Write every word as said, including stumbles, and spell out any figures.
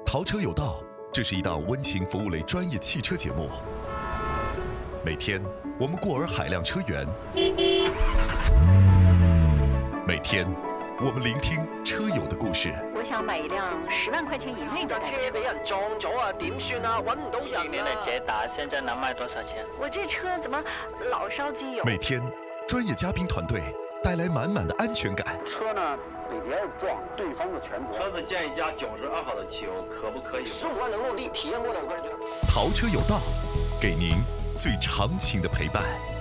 淘车有道，这是一档温情服务类专业汽车节目。每天我们过尔海量车源，每天我们聆听车友的故事。 我想买一辆十万块钱以内的车俾人撞咗啊，點算啊？揾唔到人啊！ 去年的捷達現在能賣多少錢？ 我這車怎麼老燒機油？ 每天專業嘉賓團隊帶來滿滿的安全感。 車呢被別人撞，對方的全責。 車子建議加九十二號的汽油，可不可以？ 十五萬能落地，體驗過的，我個人覺得。 淘車有道，給您最長情的陪伴。